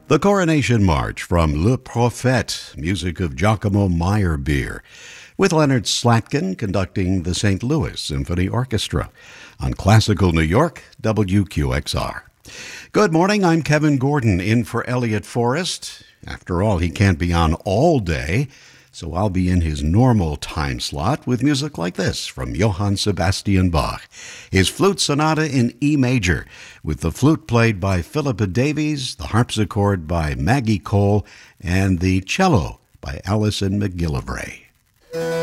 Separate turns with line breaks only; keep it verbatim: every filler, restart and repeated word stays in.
The Coronation March from Le Prophète, music of Giacomo Meyerbeer, with Leonard Slatkin conducting the Saint Louis Symphony Orchestra on Classical New York, W Q X R. Good morning, I'm Kevin Gordon in for Elliot Forrest. After all, he can't be on all day, so I'll be in his normal time slot with music like this from Johann Sebastian Bach. His Flute Sonata in E major, with the flute played by Philippa Davies, the harpsichord by Maggie Cole, and the cello by Alison McGillivray.